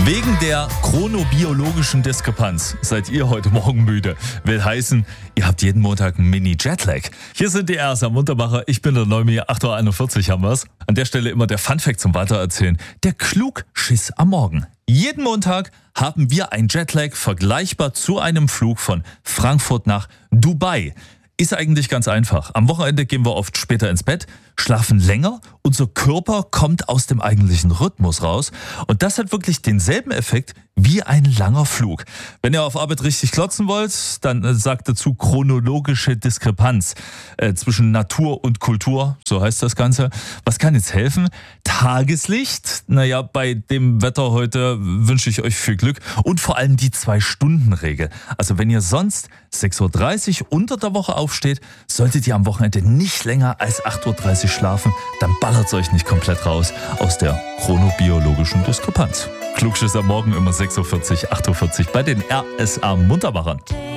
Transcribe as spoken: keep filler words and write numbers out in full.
Wegen der chronobiologischen Diskrepanz seid ihr heute Morgen müde. Will heißen, ihr habt jeden Montag einen Mini-Jetlag. Hier sind die R S A-Muntermacher. Ich bin der Neumi. acht Uhr einundvierzig haben wir's. An der Stelle immer der Funfact zum Weitererzählen. Der Klugschiss am Morgen. Jeden Montag haben wir einen Jetlag vergleichbar zu einem Flug von Frankfurt nach Dubai. Ist eigentlich ganz einfach. Am Wochenende gehen wir oft später ins Bett, schlafen länger, unser Körper kommt aus dem eigentlichen Rhythmus raus und das hat wirklich denselben Effekt wie ein langer Flug. Wenn ihr auf Arbeit richtig klotzen wollt, dann äh, sagt dazu chronologische Diskrepanz äh, zwischen Natur und Kultur, so heißt das Ganze. Was kann jetzt helfen? Tageslicht, naja, bei dem Wetter heute wünsche ich euch viel Glück und vor allem die Zwei-Stunden-Regel. Also wenn ihr sonst sechs Uhr dreißig unter der Woche aufsteht, solltet ihr am Wochenende nicht länger als acht Uhr dreißig schlafen, dann ballert es euch nicht komplett raus aus der chronobiologischen Diskrepanz. Klugschiss am Morgen immer sechs Uhr vierzig, acht Uhr vierzig bei den R S A-Muntermachern.